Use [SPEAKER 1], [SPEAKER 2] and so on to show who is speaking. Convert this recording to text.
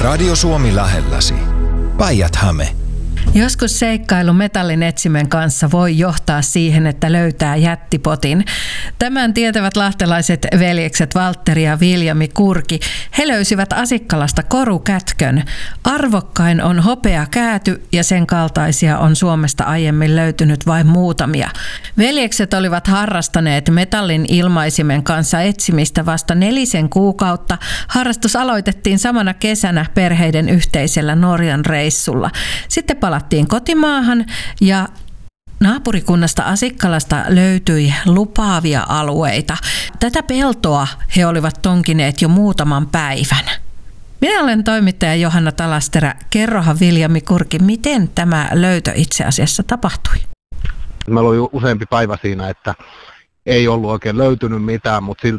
[SPEAKER 1] Radio Suomi lähelläsi. Päijät-Häme.
[SPEAKER 2] Joskus seikkailu metallin etsimen kanssa voi johtaa siihen, että löytää jättipotin. Tämän tietävät lahtelaiset veljekset Valtteri ja Viljami Kurki. He löysivät Asikkalasta korukätkön. Arvokkain on hopea kääty ja sen kaltaisia on Suomesta aiemmin löytynyt vain muutamia. Veljekset olivat harrastaneet metallin ilmaisimen kanssa etsimistä vasta 4 kuukautta. Harrastus aloitettiin samana kesänä perheiden yhteisellä Norjan reissulla. Sitten palattiin kotimaahan ja naapurikunnasta Asikkalasta löytyi lupaavia alueita. Tätä peltoa he olivat tonkineet jo muutaman päivän. Minä olen toimittaja Johanna Talasterä. Kerrohan Viljami Kurki, miten tämä löytö itse asiassa tapahtui?
[SPEAKER 3] Meillä oli useampi päivä siinä, että ei ollut oikein löytynyt mitään, mutta